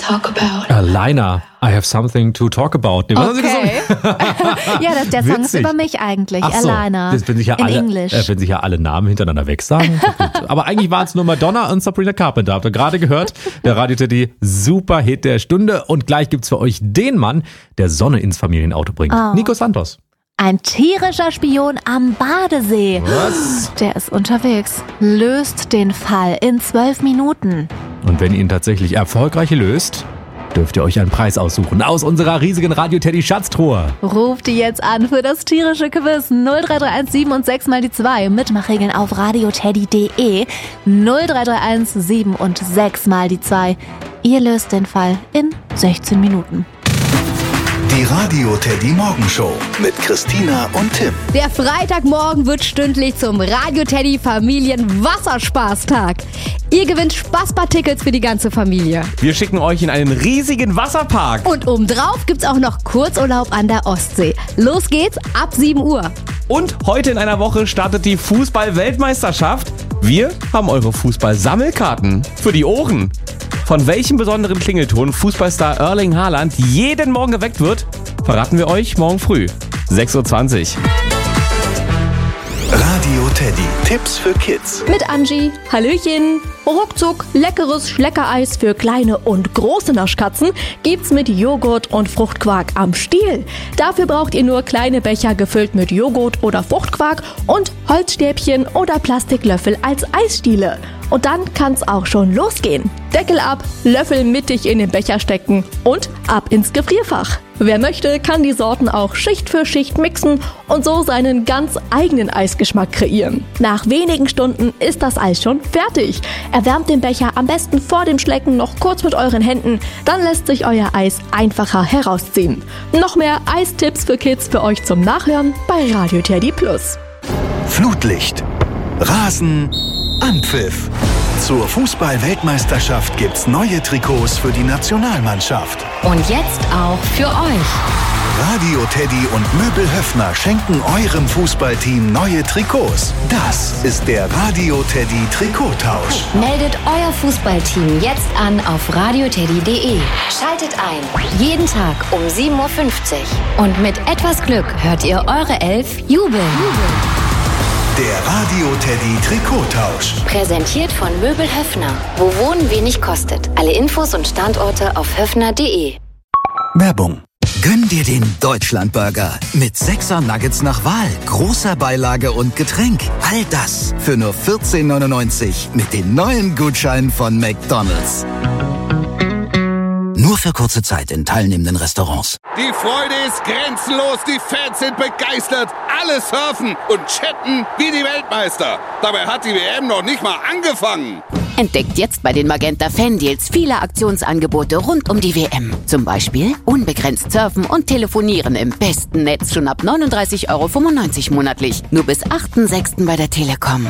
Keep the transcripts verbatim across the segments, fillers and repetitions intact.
talk about. Alina, I have something to talk about. Nee, was okay. Ja, das, der Song ist über mich eigentlich. Ach so, Alina. Das, wenn sich ja in alle, Englisch. Äh, wenn sich ja alle Namen hintereinander wegsagen. Aber eigentlich waren es nur Madonna und Sabrina Carpenter. Habt ihr gerade gehört? Der Radio Teddy Superhit der Stunde. Und gleich gibt's für euch den Mann, der Sonne ins Familienauto bringt. Oh. Nico Santos. Ein tierischer Spion am Badesee. Was? Der ist unterwegs. Löst den Fall in zwölf Minuten. Und wenn ihr ihn tatsächlich erfolgreich löst, dürft ihr euch einen Preis aussuchen aus unserer riesigen Radio Teddy Schatztruhe. Ruft die jetzt an für das tierische Quiz null drei drei eins sieben und sechs mal die zwei. Mitmachregeln auf radioteddy punkt de null drei drei eins sieben und sechs mal die zwei. Ihr löst den Fall in sechzehn Minuten. Die Radio Teddy Morgenshow mit Christina und Tim. Der Freitagmorgen wird stündlich zum Radio Teddy Familien Wasserspaßtag. Ihr gewinnt Spaßpartickels für die ganze Familie. Wir schicken euch in einen riesigen Wasserpark. Und obendrauf gibt's auch noch Kurzurlaub an der Ostsee. Los geht's ab sieben Uhr. Und heute in einer Woche startet die Fußball-Weltmeisterschaft. Wir haben eure Fußball-Sammelkarten für die Ohren. Von welchem besonderen Klingelton Fußballstar Erling Haaland jeden Morgen geweckt wird, verraten wir euch morgen früh. sechs Uhr zwanzig. Radio Teddy. Tipps für Kids. Mit Angie. Hallöchen. Ruckzuck, leckeres Schleckereis für kleine und große Naschkatzen gibt's mit Joghurt und Fruchtquark am Stiel. Dafür braucht ihr nur kleine Becher gefüllt mit Joghurt oder Fruchtquark und Holzstäbchen oder Plastiklöffel als Eisstiele. Und dann kann's auch schon losgehen. Deckel ab, Löffel mittig in den Becher stecken und ab ins Gefrierfach. Wer möchte, kann die Sorten auch Schicht für Schicht mixen und so seinen ganz eigenen Eisgeschmack kreieren. Nach wenigen Stunden ist das Eis schon fertig. Erwärmt den Becher am besten vor dem Schlecken noch kurz mit euren Händen, dann lässt sich euer Eis einfacher herausziehen. Noch mehr Eistipps für Kids für euch zum Nachhören bei Radio Teddy Plus. Flutlicht. Rasen. Anpfiff. Zur Fußball-Weltmeisterschaft gibt's neue Trikots für die Nationalmannschaft. Und jetzt auch für euch. Radio Teddy und Möbel Höffner schenken eurem Fußballteam neue Trikots. Das ist der Radio Teddy Trikottausch. Meldet euer Fußballteam jetzt an auf radioteddy punkt de. Schaltet ein. Jeden Tag um sieben Uhr fünfzig. Und mit etwas Glück hört ihr eure Elf jubeln. Der Radio Teddy Trikottausch. Präsentiert von Möbel Höffner. Wo Wohnen wenig kostet. Alle Infos und Standorte auf höffner punkt de. Werbung. Gönn dir den Deutschlandburger mit sechser Nuggets nach Wahl, großer Beilage und Getränk. All das für nur vierzehn neunundneunzig mit den neuen Gutscheinen von McDonald's. Nur für kurze Zeit in teilnehmenden Restaurants. Die Freude ist grenzenlos, die Fans sind begeistert, alle surfen und chatten wie die Weltmeister. Dabei hat die W M noch nicht mal angefangen. Entdeckt jetzt bei den Magenta Fan-Deals viele Aktionsangebote rund um die W M. Zum Beispiel unbegrenzt surfen und telefonieren im besten Netz schon ab neununddreißig Euro fünfundneunzig monatlich. Nur bis achten sechsten bei der Telekom.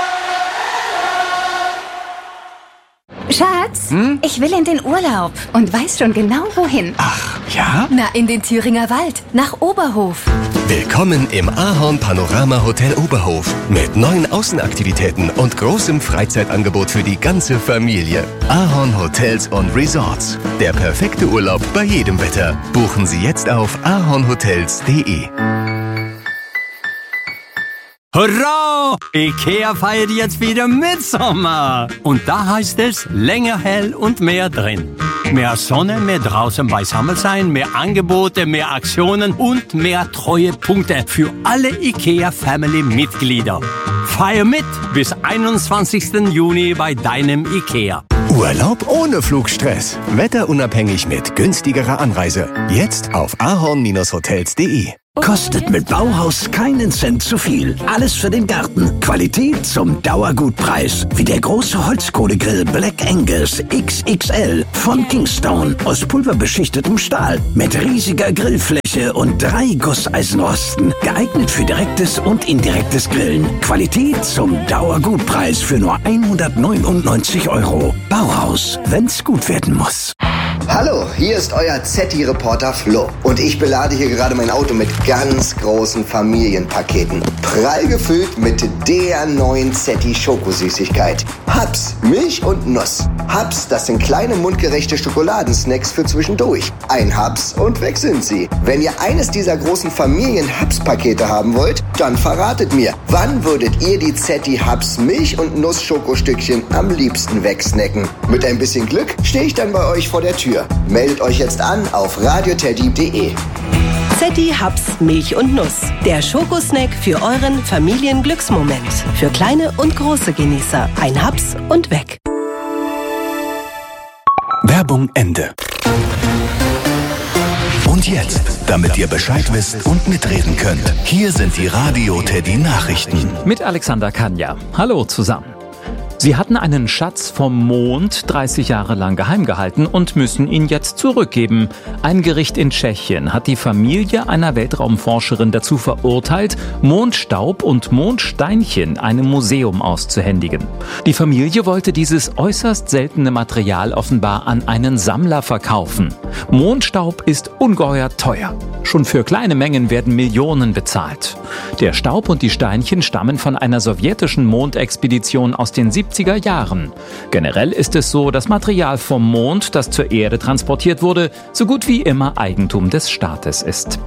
Schatz, hm? Ich will in den Urlaub und weiß schon genau wohin. Ach, ja? Na, in den Thüringer Wald, nach Oberhof. Willkommen im Ahorn Panorama Hotel Oberhof mit neuen Außenaktivitäten und großem Freizeitangebot für die ganze Familie. Ahorn Hotels und Resorts. Der perfekte Urlaub bei jedem Wetter. Buchen Sie jetzt auf ahornhotels punkt de. Hurra! Ikea feiert jetzt wieder Mitsommer. Und da heißt es, länger hell und mehr drin. Mehr Sonne, mehr draußen beisammen sein, mehr Angebote, mehr Aktionen und mehr Treuepunkte für alle Ikea-Family-Mitglieder. Feier mit bis einundzwanzigsten Juni bei deinem Ikea. Urlaub ohne Flugstress. Wetterunabhängig mit günstigerer Anreise. Jetzt auf ahorn hotels punkt de. Kostet mit Bauhaus keinen Cent zu viel. Alles für den Garten. Qualität zum Dauergutpreis. Wie der große Holzkohlegrill Black Angus X X L von Kingstone aus pulverbeschichtetem Stahl. Mit riesiger Grillfläche und drei Gusseisenrosten. Geeignet für direktes und indirektes Grillen. Qualität zum Dauergutpreis für nur hundertneunundneunzig Euro. Bauhaus, wenn's gut werden muss. Hallo, hier ist euer Z D I-Reporter Flo und ich belade hier gerade mein Auto mit ganz großen Familienpaketen. Prall gefüllt mit der neuen Z D I-Schokosüßigkeit. Hubs, Milch und Nuss. Hubs, das sind kleine mundgerechte Schokoladensnacks für zwischendurch. Ein Hubs und weg sind sie. Wenn ihr eines dieser großen Familien-Hubs-Pakete haben wollt, dann verratet mir, wann würdet ihr die Z D I-Hubs Milch- und Nuss-Schokostückchen am liebsten wegsnacken? Mit ein bisschen Glück stehe ich dann bei euch vor der Tür. Meldet euch jetzt an auf radioteddy punkt de. Z D I Hubs Milch und Nuss. Der Schokosnack für euren Familienglücksmoment. Für kleine und große Genießer. Ein Hubs und weg. Werbung Ende. Und jetzt, damit ihr Bescheid wisst und mitreden könnt, hier sind die Radio Teddy Nachrichten. Mit Alexander Kanja. Hallo zusammen. Sie hatten einen Schatz vom Mond dreißig Jahre lang geheim gehalten und müssen ihn jetzt zurückgeben. Ein Gericht in Tschechien hat die Familie einer Weltraumforscherin dazu verurteilt, Mondstaub und Mondsteinchen einem Museum auszuhändigen. Die Familie wollte dieses äußerst seltene Material offenbar an einen Sammler verkaufen. Mondstaub ist ungeheuer teuer. Schon für kleine Mengen werden Millionen bezahlt. Der Staub und die Steinchen stammen von einer sowjetischen Mondexpedition aus den siebziger Jahren. Generell ist es so, dass Material vom Mond, das zur Erde transportiert wurde, so gut wie immer Eigentum des Staates ist.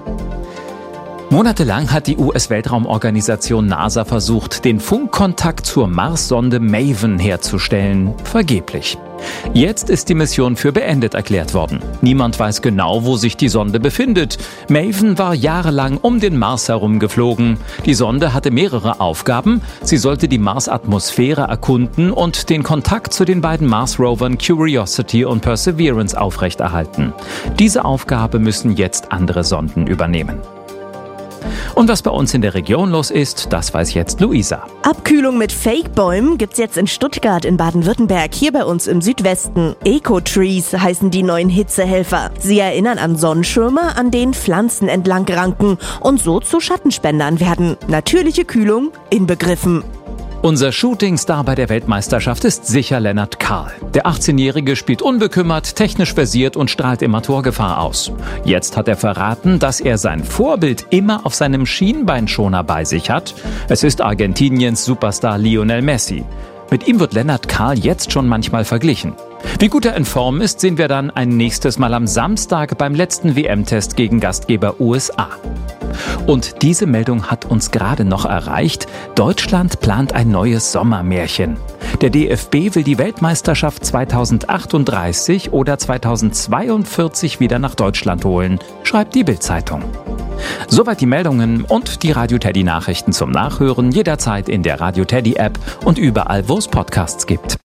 Monatelang hat die U S-Weltraumorganisation NASA versucht, den Funkkontakt zur Marssonde Maven herzustellen. Vergeblich. Jetzt ist die Mission für beendet erklärt worden. Niemand weiß genau, wo sich die Sonde befindet. Maven war jahrelang um den Mars herum geflogen. Die Sonde hatte mehrere Aufgaben. Sie sollte die Marsatmosphäre erkunden und den Kontakt zu den beiden Mars-Rovern Curiosity und Perseverance aufrechterhalten. Diese Aufgabe müssen jetzt andere Sonden übernehmen. Und was bei uns in der Region los ist, das weiß jetzt Luisa. Abkühlung mit Fake-Bäumen gibt's jetzt in Stuttgart, in Baden-Württemberg, hier bei uns im Südwesten. Eco-Trees heißen die neuen Hitzehelfer. Sie erinnern an Sonnenschirme, an denen Pflanzen entlang ranken und so zu Schattenspendern werden. Natürliche Kühlung inbegriffen. Unser Shootingstar bei der Weltmeisterschaft ist sicher Lennart Kahl. Der achtzehnjährige spielt unbekümmert, technisch versiert und strahlt immer Torgefahr aus. Jetzt hat er verraten, dass er sein Vorbild immer auf seinem Schienbeinschoner bei sich hat. Es ist Argentiniens Superstar Lionel Messi. Mit ihm wird Lennart Kahl jetzt schon manchmal verglichen. Wie gut er in Form ist, sehen wir dann ein nächstes Mal am Samstag beim letzten W M-Test gegen Gastgeber U S A. Und diese Meldung hat uns gerade noch erreicht. Deutschland plant ein neues Sommermärchen. Der D F B will die Weltmeisterschaft zweitausendachtunddreißig oder zweitausendzweiundvierzig wieder nach Deutschland holen, schreibt die Bild-Zeitung. Soweit die Meldungen und die Radio Teddy Nachrichten zum Nachhören jederzeit in der Radio Teddy App und überall, wo es Podcasts gibt.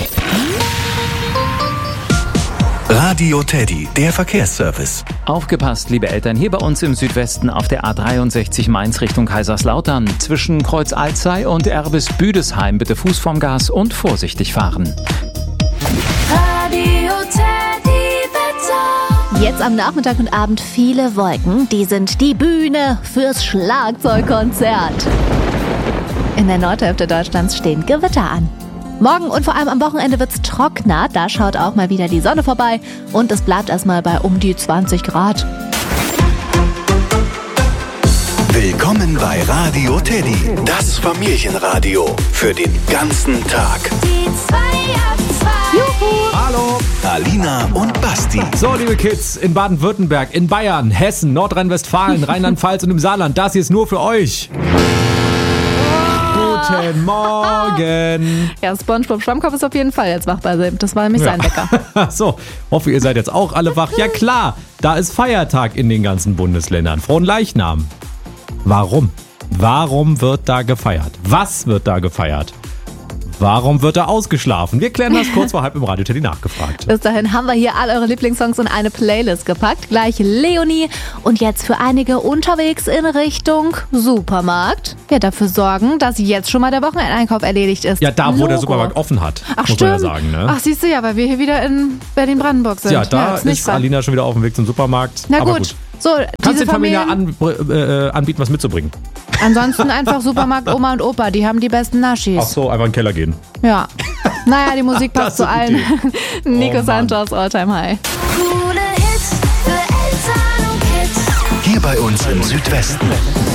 Radio Teddy, der Verkehrsservice. Aufgepasst, liebe Eltern, hier bei uns im Südwesten auf der A dreiundsechzig Mainz Richtung Kaiserslautern. Zwischen Kreuz Alzey und Erbis-Büdesheim bitte Fuß vom Gas und vorsichtig fahren. Radio Teddy Wetter. Jetzt am Nachmittag und Abend viele Wolken. Die sind die Bühne fürs Schlagzeugkonzert. In der Nordhälfte Deutschlands stehen Gewitter an. Morgen und vor allem am Wochenende wird's trockener, da schaut auch mal wieder die Sonne vorbei und es bleibt erstmal bei um die zwanzig Grad. Willkommen bei Radio Teddy, das Familienradio für den ganzen Tag. Die zwei ab zwei. Juhu. Hallo. Alina und Basti. So, liebe Kids, in Baden-Württemberg, in Bayern, Hessen, Nordrhein-Westfalen, Rheinland-Pfalz und im Saarland, das hier ist nur für euch. Guten Morgen. Ja, SpongeBob Schwammkopf ist auf jeden Fall jetzt wach bei Sim. Das war nämlich sein Wecker. So, hoffe ihr seid jetzt auch alle wach. Ja klar, da ist Feiertag in den ganzen Bundesländern. Frohen Leichnam. Warum? Warum wird da gefeiert? Was wird da gefeiert? Warum wird da ausgeschlafen? Wir klären das kurz vor halb im Radio Teddy nachgefragt. Bis dahin haben wir hier all eure Lieblingssongs in eine Playlist gepackt. Gleich Leonie. Und jetzt für einige unterwegs in Richtung Supermarkt. Wir dafür sorgen, dass jetzt schon mal der Wochenendeinkauf erledigt ist. Ja, da wo Logo. der Supermarkt offen hat, Ach, muss stimmt. man ja sagen. Ne? Ach, siehst du ja, weil wir hier wieder in Berlin-Brandenburg sind. Ja, da ja, ist, ist Alina schon wieder auf dem Weg zum Supermarkt. Na Aber gut. gut. So, Kannst diese den Familie Familien, an, äh, anbieten, was mitzubringen? Ansonsten einfach Supermarkt Oma und Opa, die haben die besten Naschis. Ach so, einfach in den Keller gehen. Ja. Naja, die Musik passt zu Das ist allen. eine Nico Oh Mann. Santos, Alltime High. Coole Hits für Eltern und Kids. Hier bei uns im Südwesten.